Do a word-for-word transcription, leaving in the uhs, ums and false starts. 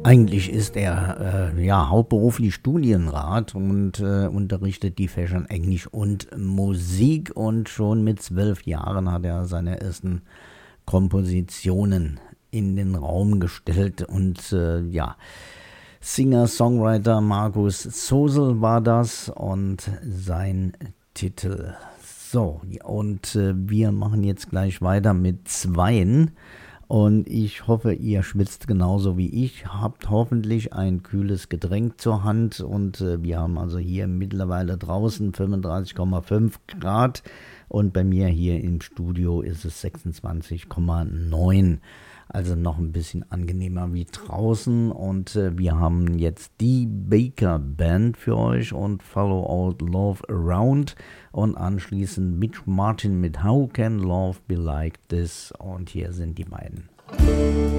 Eigentlich ist er äh, ja hauptberuflich Studienrat und äh, unterrichtet die Fächern Englisch und Musik, und schon mit zwölf Jahren hat er seine ersten Kompositionen in den Raum gestellt. Und äh, ja, Singer-Songwriter Markus Sosel war das und sein Titel. So, und äh, wir machen jetzt gleich weiter mit Zweien. Und ich hoffe, ihr schwitzt genauso wie ich, habt hoffentlich ein kühles Getränk zur Hand, und äh, wir haben also hier mittlerweile draußen fünfunddreißig Komma fünf Grad und bei mir hier im Studio ist es sechsundzwanzig Komma neun, also noch ein bisschen angenehmer wie draußen. Und äh, wir haben jetzt die Baker Band für euch und Follow Old Love Around und anschließend Mitch Martin mit How Can Love Be Like This, und hier sind die beiden.